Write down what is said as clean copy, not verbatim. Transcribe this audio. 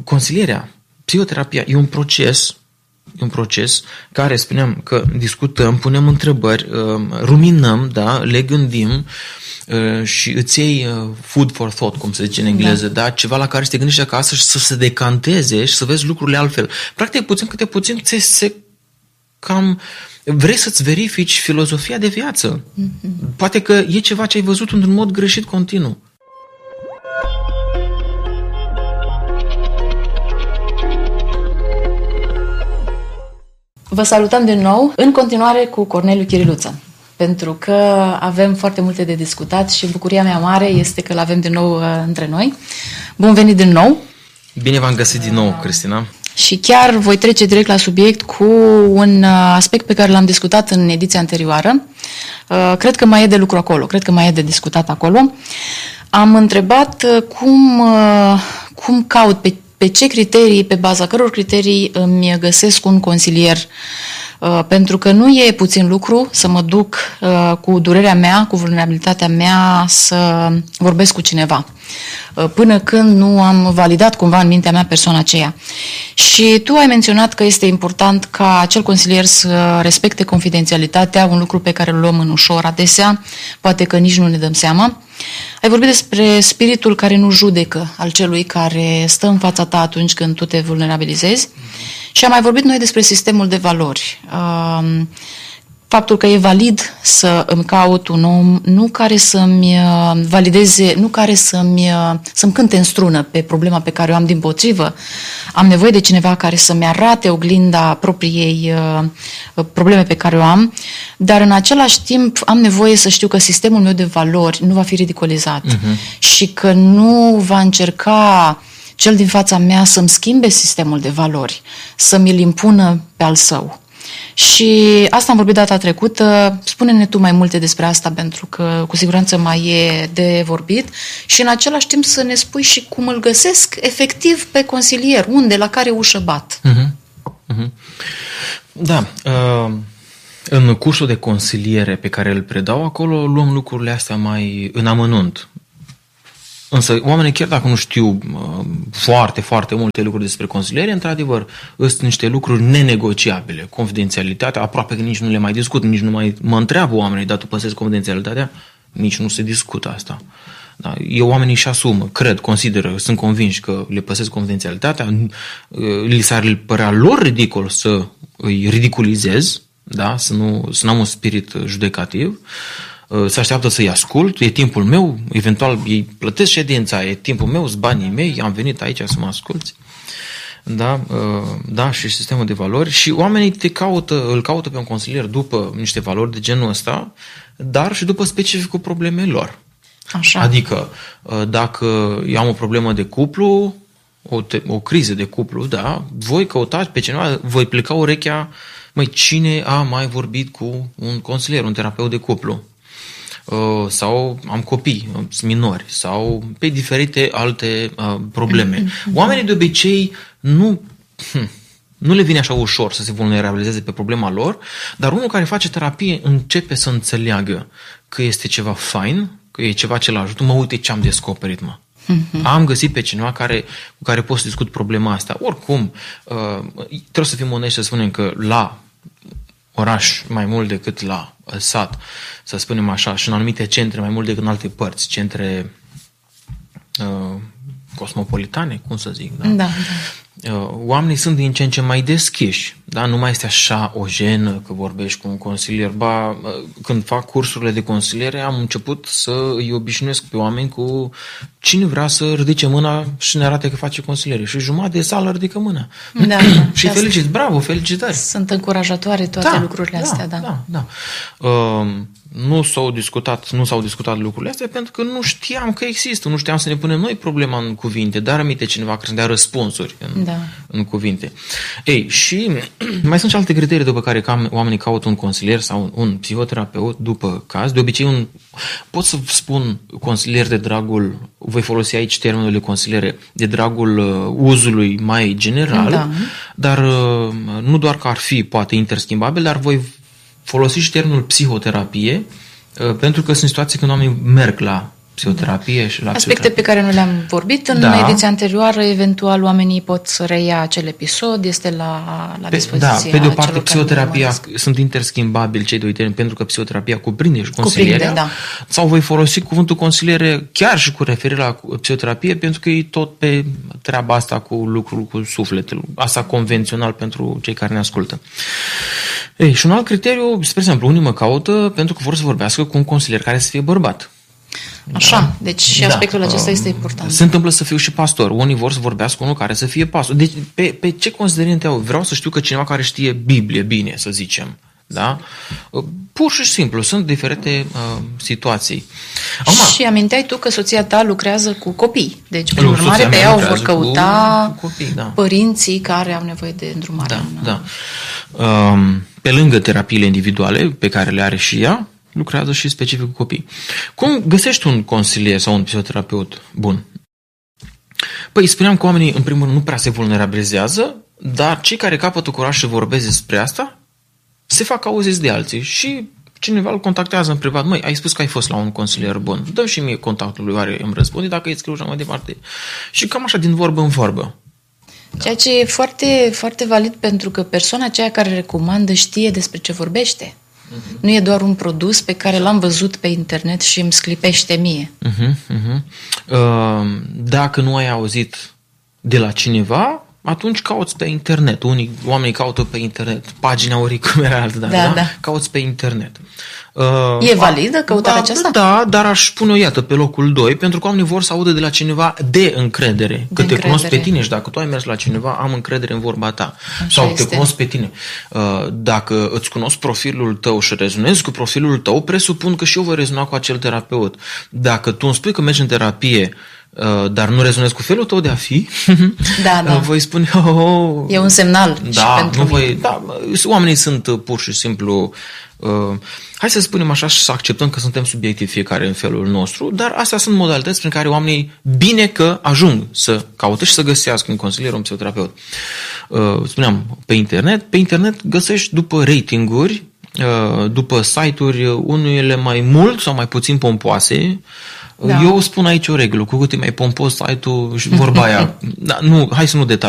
consilierea, psihoterapia e un proces care, spuneam, că discutăm, punem întrebări, ruminăm, da, le gândim și îți iei food for thought, cum se zice în engleză, da? Ceva la care să te gândești acasă și să se decanteze și să vezi lucrurile altfel. Practic, puțin câte puțin, vrei să-ți verifici filozofia de viață. Poate că e ceva ce ai văzut într-un mod greșit continuu. Vă salutăm din nou, în continuare cu Corneliu Chiriluță, pentru că avem foarte multe de discutat și bucuria mea mare este că l-avem din nou între noi. Bun venit din nou! Bine v-am găsit din nou, Cristina! Și chiar voi trece direct la subiect cu un aspect pe care l-am discutat în ediția anterioară. Cred că mai e de lucru acolo, cred că mai e de discutat acolo. Am întrebat cum caut, pe ce criterii, pe baza căror criterii îmi găsesc un consilier. Pentru că nu e puțin lucru să mă duc cu durerea mea, cu vulnerabilitatea mea să vorbesc cu cineva, până când nu am validat cumva în mintea mea persoana aceea. Și tu ai menționat că este important ca acel consilier să respecte confidențialitatea, un lucru pe care îl luăm în ușor adesea, poate că nici nu ne dăm seama. Ai vorbit despre spiritul care nu judecă, al celui care stă în fața ta atunci când tu te vulnerabilizezi. Și am mai vorbit noi despre sistemul de valori. Faptul că e valid să îmi caut un om nu care să-mi valideze, nu care să-mi cânte în strună pe problema pe care o am, dimpotrivă. Am nevoie de cineva care să-mi arate oglinda propriei probleme pe care o am, dar în același timp am nevoie să știu că sistemul meu de valori nu va fi ridicolizat și că nu va încerca cel din fața mea să-mi schimbe sistemul de valori, să mi-l impună pe al său. Și asta am vorbit data trecută. Spune-ne tu mai multe despre asta, pentru că cu siguranță mai e de vorbit și în același timp să ne spui și cum îl găsesc efectiv pe consilier, unde, la care ușă bat. Da, în cursul de consiliere pe care îl predau acolo, luăm lucrurile astea mai în amănunt. Însă oamenii, chiar dacă nu știu foarte, foarte multe lucruri despre consiliere, într-adevăr, sunt niște lucruri nenegociabile. Confidențialitatea, aproape că nici nu le mai discut, nici nu mai mă întreabă oamenii, dar tu păstrezi confidențialitatea? Nici nu se discută asta. Da. Oamenii își asumă, consideră, sunt convinși că le păstresc confidențialitatea, li s-ar părea lor ridicol să îi ridiculizez, da? Să nu am un spirit judecativ, se așteaptă să-i ascult, e timpul meu, eventual îi plătesc ședința, e timpul meu, sunt banii mei, am venit aici să mă asculți. Da, și sistemul de valori. Și oamenii îl caută pe un consilier după niște valori de genul ăsta, dar și după specificul problemei lor. Așa. Adică, dacă eu am o problemă de cuplu, o criză de cuplu, da, voi căutați pe cineva, voi pleca urechea, cine a mai vorbit cu un consilier, un terapeut de cuplu? Sau am copii, minori, sau pe diferite alte probleme. Oamenii de obicei nu le vine așa ușor să se vulnerabilizeze pe problema lor, dar unul care face terapie începe să înțeleagă că este ceva fain, că e ceva ce l-ajută. Uite ce am descoperit, Am găsit pe cineva cu care pot să discut problema asta. Oricum, trebuie să fim onești să spunem că la oraș mai mult decât la sat, să spunem așa, și în anumite centre mai mult decât în alte părți, centre cosmopolitane, cum să zic, da? Da. Oamenii sunt din ce în ce mai deschiși, da? Nu mai este așa o jenă că vorbești cu un consilier. Când fac cursurile de consiliere, am început să îi obișnuiesc pe oameni cu cine vrea să ridice mâna și ne arate că face consiliere. Și jumătate de sală ridică mâna. Da. Și felicit, bravo, felicitări. Sunt încurajatoare toate lucrurile astea, da. Nu s-au discutat lucrurile astea pentru că nu știam că există, nu știam să ne punem noi problema în cuvinte, dar aminte cineva care să dea răspunsuri în cuvinte. Ei, și mai sunt și alte criterii după care oamenii caută un consilier sau un psihoterapeut după caz. De obicei, pot să spun consilier de dragul, voi folosi aici termenul de consiliere, de dragul uzului mai general, dar nu doar că ar fi poate interschimbabil, dar voi folosi și termenul psihoterapie, pentru că sunt situații când oamenii merg la psihoterapie și la aspecte pe care nu le-am vorbit în ediția anterioară, eventual oamenii pot să reia acel episod, este la dispoziție. Pe de o parte, psihoterapia, sunt interschimbabili cei doi termeni, pentru că psihoterapia cuprinde și consilierea, sau voi folosi cuvântul consiliere chiar și cu referire la psihoterapie, pentru că e tot pe treaba asta cu lucrul cu sufletul, asta convențional pentru cei care ne ascultă. Ei, și un alt criteriu, spre exemplu, unii mă caută pentru că vor să vorbească cu un consilier care să fie bărbat. Așa, deci și aspectul acesta este important. Se întâmplă să fiu și pastor. Unii vor să vorbească cu unul care să fie pastor. Deci, pe ce considerente au? Vreau să știu că cineva care știe Biblie bine, să zicem. Da? Pur și simplu, sunt diferite situații. Și aminteai tu că soția ta lucrează cu copii. Deci, prin urmare, pe ea o vor căuta cu copii, părinții care au nevoie de îndrumare. Pe lângă terapiile individuale pe care le are și ea, lucrează și specific cu copii. Cum găsești un consilier sau un psihoterapeut bun? Păi, spuneam că oamenii, în primul rând, nu prea se vulnerabilizează, dar cei care capătă curaj să vorbeze despre asta, se fac auziți de alții și cineva îl contactează în privat. Măi, ai spus că ai fost la un consilier bun, dă și mie contactul lui care îmi răspunde, dacă îi scriu așa mai departe. Și cam așa, din vorbă în vorbă. Ceea ce e foarte, foarte valid, pentru că persoana aceea care recomandă știe despre ce vorbește. Nu e doar un produs pe care l-am văzut pe internet și îmi sclipește mie. Dacă nu ai auzit de la cineva, atunci cauți pe internet. Oamenii caută pe internet. Pagina Auricumeral, da? Cauți pe internet. E validă căutarea aceasta? Da, dar aș pune-o, iată, pe locul 2, pentru că oamenii vor să audă de la cineva de încredere. Că te cunosc pe tine și dacă tu ai mers la cineva, am încredere în vorba ta. Sau te cunosc pe tine. Dacă îți cunosc profilul tău și rezonezi cu profilul tău, presupun că și eu voi rezona cu acel terapeut. Dacă tu îmi spui că mergi în terapie, dar nu rezonezi cu felul tău de a fi, voi spune, e un semnal. Oamenii sunt pur și simplu, hai să spunem așa și să acceptăm că suntem subiectivi fiecare în felul nostru, dar astea sunt modalități prin care oamenii bine că ajung să caute și să găsească un consilier, un psihoterapeut. Spuneam, pe internet găsești după ratinguri, după site-uri, unele mai mult sau mai puțin pompoase. Eu spun aici o regulă, cu cât e mai pompos site-ul și vorba aia. Hai să nu detaliez.